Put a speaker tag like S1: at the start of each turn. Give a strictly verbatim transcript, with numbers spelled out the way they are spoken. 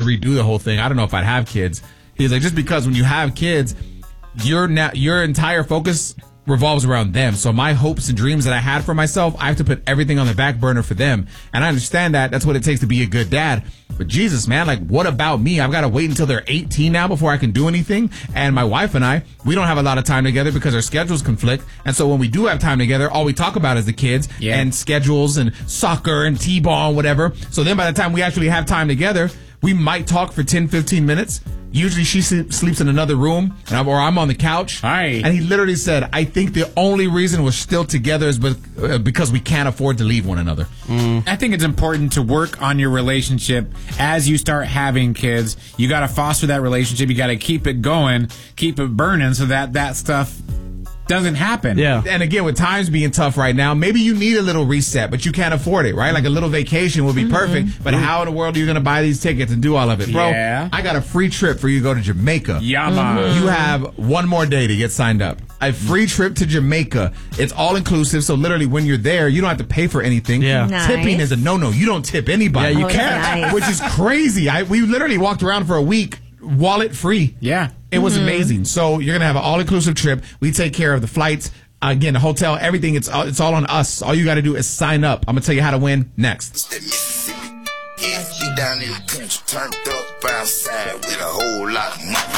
S1: redo the whole thing. I don't know if I'd have kids. He's like, just because when you have kids, your na- your entire focus revolves around them. So my hopes and dreams that I had for myself, I have to put everything on the back burner for them. And I understand that. That's what it takes to be a good dad. But Jesus, man, like, what about me? I've got to wait until they're eighteen now before I can do anything. And my wife and I, we don't have a lot of time together because our schedules conflict. And so when we do have time together, all we talk about is the kids
S2: yeah.
S1: and schedules and soccer and t-ball and whatever. So then by the time we actually have time together, we might talk for ten, fifteen minutes. Usually she sleeps in another room, and I'm, or I'm on the couch.
S2: Hi.
S1: And he literally said, I think the only reason we're still together is because we can't afford to leave one another.
S2: Mm. I think it's important to work on your relationship as you start having kids. You got to foster that relationship. You got to keep it going, keep it burning so that that stuff doesn't happen.
S3: Yeah.
S1: And again, with times being tough right now, maybe you need a little reset, but you can't afford it, right? Like a little vacation would be mm-hmm. perfect, but mm-hmm. how in the world are you going to buy these tickets and do all of it? Bro,
S2: yeah.
S1: I got a free trip for you to go to Jamaica.
S2: Yeah, man.
S1: Mm-hmm. You have one more day to get signed up. A free trip to Jamaica. It's all inclusive, so literally when you're there, you don't have to pay for anything.
S3: Yeah.
S4: Nice.
S1: Tipping is a no-no. You don't tip anybody.
S3: Yeah, you
S4: oh,
S3: can't.
S4: Nice.
S1: Which is crazy. I We literally walked around for a week, wallet free.
S2: Yeah.
S1: It was mm-hmm. amazing. So you're going to have an all-inclusive trip. We take care of the flights. Uh, again, the hotel, everything, it's all, it's all on us. All you got to do is sign up. I'm going to tell you how to win next.
S5: Down in the country, turned up outside with a whole lot of money.